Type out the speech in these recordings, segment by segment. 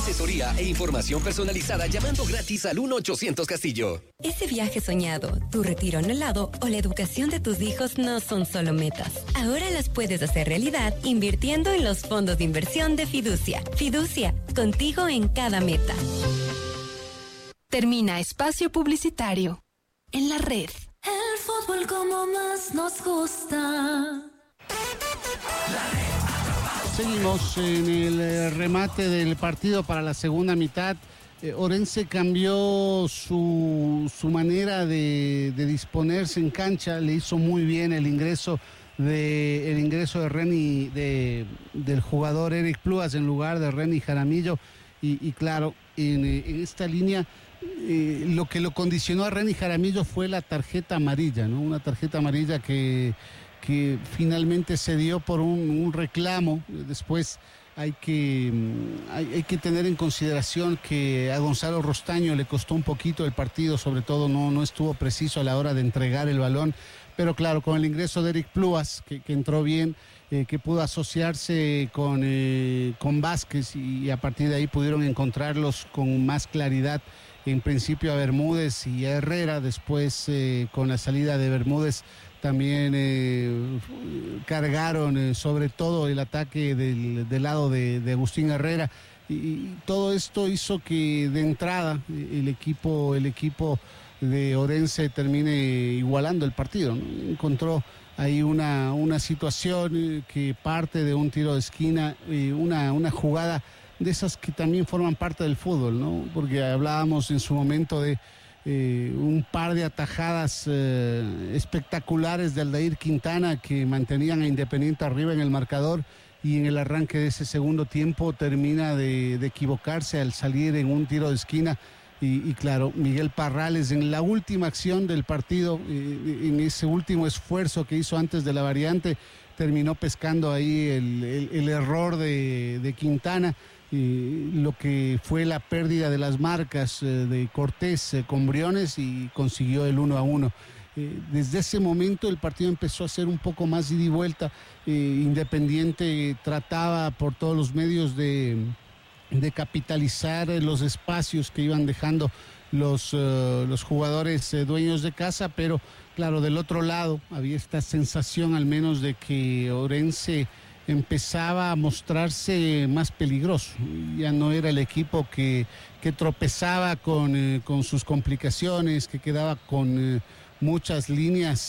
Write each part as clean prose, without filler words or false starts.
asesoría e información personalizada llamando gratis al 1-800 Castillo. Ese viaje soñado, tu retiro anhelado o la educación de tus hijos no son solo metas. Ahora las puedes hacer realidad invirtiendo en los fondos de inversión de Fiducia. Fiducia, contigo en cada meta. Termina espacio publicitario en la red. El fútbol como más nos gusta. Seguimos en el remate del partido para la segunda mitad. Orense cambió su manera de disponerse en cancha, le hizo muy bien el ingreso de Renny, del jugador Eric Pluas en lugar de Renny Jaramillo, y claro, en esta línea lo que lo condicionó a Renny Jaramillo fue la tarjeta amarilla, ¿no? Una tarjeta amarilla que finalmente se dio por un reclamo. Después hay que tener en consideración que a Gonzalo Rostaño le costó un poquito el partido, sobre todo no estuvo preciso a la hora de entregar el balón, pero claro, con el ingreso de Eric Pluas, que entró bien, que pudo asociarse con Vázquez, y a partir de ahí pudieron encontrarlos con más claridad, en principio a Bermúdez y a Herrera. Después con la salida de Bermúdez también cargaron sobre todo el ataque del lado de Agustín Herrera, y todo esto hizo que de entrada el equipo de Orense termine igualando el partido, ¿no? Encontró ahí una situación que parte de un tiro de esquina, una jugada de esas que también forman parte del fútbol, ¿no? Porque hablábamos en su momento de un par de atajadas espectaculares de Aldair Quintana que mantenían a Independiente arriba en el marcador, y en el arranque de ese segundo tiempo termina de equivocarse al salir en un tiro de esquina. Y claro, Miguel Parrales en la última acción del partido, en ese último esfuerzo que hizo antes de la variante, terminó pescando ahí el error de Quintana, lo que fue la pérdida de las marcas de Cortés con Briones, y consiguió el 1-1. Desde ese momento el partido empezó a ser un poco más ida y vuelta. Independiente trataba por todos los medios de capitalizar los espacios que iban dejando los jugadores dueños de casa, pero claro, del otro lado había esta sensación al menos de que Orense empezaba a mostrarse más peligroso. Ya no era el equipo que tropezaba con sus complicaciones, que quedaba con muchas líneas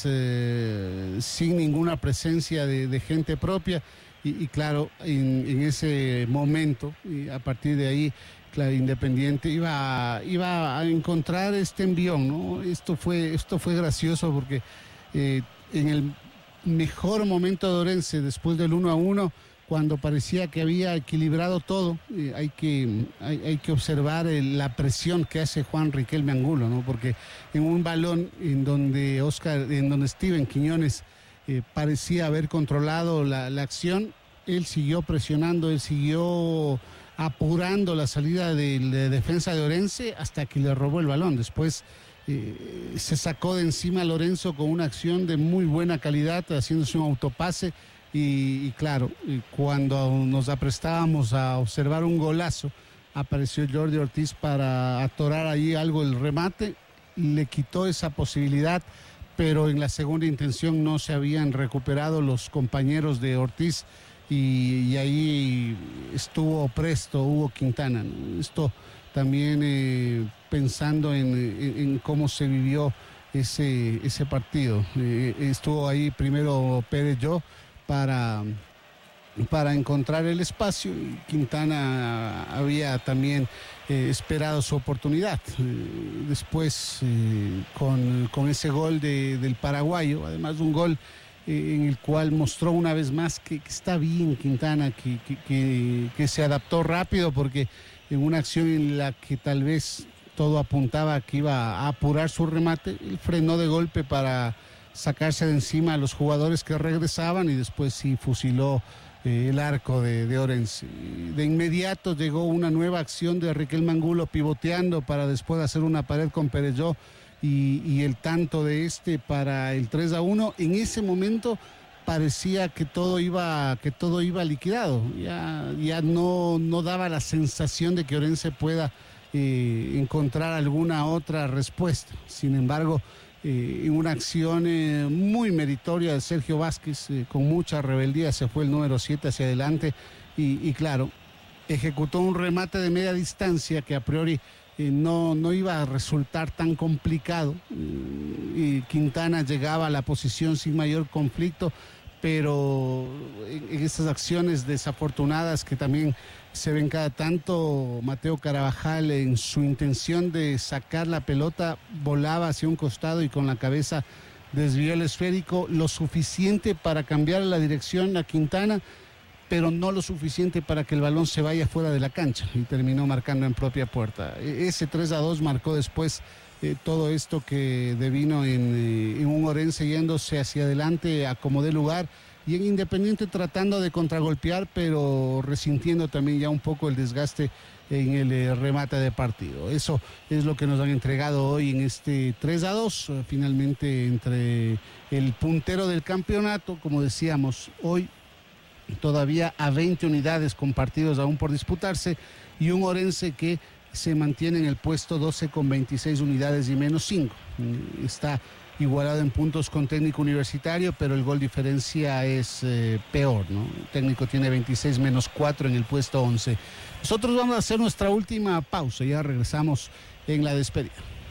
sin ninguna presencia de gente propia. Y claro, en ese momento, y a partir de ahí, claro, Independiente iba a encontrar este envión, ¿no? Esto fue gracioso porque en el mejor momento de Orense, después del 1-1, cuando parecía que había equilibrado todo, hay que observar la presión que hace Juan Riquelme Angulo, ¿no? Porque en un balón en donde Steven Quiñones parecía haber controlado la acción, él siguió presionando, él siguió apurando la salida de defensa de Orense hasta que le robó el balón. Después se sacó de encima a Lorenzo con una acción de muy buena calidad, haciéndose un autopase, y claro, cuando nos aprestábamos a observar un golazo, apareció Jordi Ortiz para atorar ahí algo el remate, le quitó esa posibilidad, pero en la segunda intención no se habían recuperado los compañeros de Ortiz, y ahí estuvo presto Hugo Quintana, ¿no? Esto también pensando en cómo se vivió ese partido. Estuvo ahí primero Pérez Yo para encontrar el espacio, y Quintana había también esperado su oportunidad. Después con ese gol del paraguayo, además de un gol en el cual mostró una vez más que está bien Quintana, que se adaptó rápido, porque en una acción en la que tal vez todo apuntaba a que iba a apurar su remate, él frenó de golpe para sacarse de encima a los jugadores que regresaban, y después sí fusiló el arco de Orense. De inmediato llegó una nueva acción de Riquelme Angulo pivoteando para después hacer una pared con Perelló, y el tanto de para el 3-1. En ese momento parecía que todo iba liquidado. Ya no daba la sensación de que Orense pueda encontrar alguna otra respuesta. Sin embargo, en una acción muy meritoria de Sergio Vázquez, con mucha rebeldía, se fue el número 7 hacia adelante y claro, ejecutó un remate de media distancia que a priori no iba a resultar tan complicado. Y Quintana llegaba a la posición sin mayor conflicto, pero en esas acciones desafortunadas que también se ven cada tanto, Mateo Carabajal, en su intención de sacar la pelota, volaba hacia un costado y con la cabeza desvió el esférico lo suficiente para cambiar la dirección a Quintana, pero no lo suficiente para que el balón se vaya fuera de la cancha, y terminó marcando en propia puerta. Ese 3-2 marcó después todo esto que devino en un Orense yéndose hacia adelante a como dé lugar, y en Independiente tratando de contragolpear, pero resintiendo también ya un poco el desgaste en el remate de partido. Eso es lo que nos han entregado hoy en este 3-2, finalmente entre el puntero del campeonato, como decíamos, hoy todavía a 20 unidades con partidos aún por disputarse, y un Orense que se mantiene en el puesto 12 con 26 unidades y menos 5. Está igualado en puntos con Técnico Universitario, pero el gol diferencia es peor, ¿no? El Técnico tiene 26 menos 4 en el puesto 11. Nosotros vamos a hacer nuestra última pausa, ya regresamos en la despedida.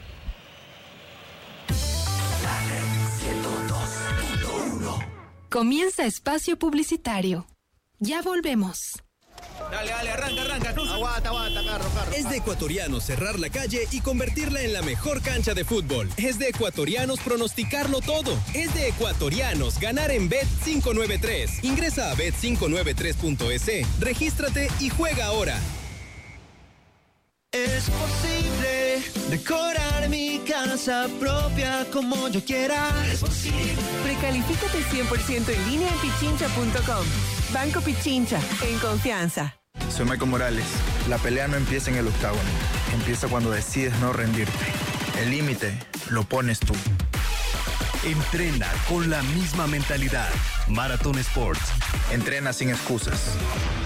Comienza Espacio Publicitario. Ya volvemos. Dale, arranca. Aguanta, carro. Es de ecuatorianos cerrar la calle y convertirla en la mejor cancha de fútbol. Es de ecuatorianos pronosticarlo todo. Es de ecuatorianos ganar en Bet593. Ingresa a bet593.es, regístrate y juega ahora. Es posible decorar mi casa propia como yo quiera. Es posible. Precalifícate 100% en línea en pichincha.com. Banco Pichincha, en confianza. Soy Michael Morales. La pelea no empieza en el octágono. Empieza cuando decides no rendirte. El límite lo pones tú. Entrena con la misma mentalidad. Marathon Sports. Entrena sin excusas.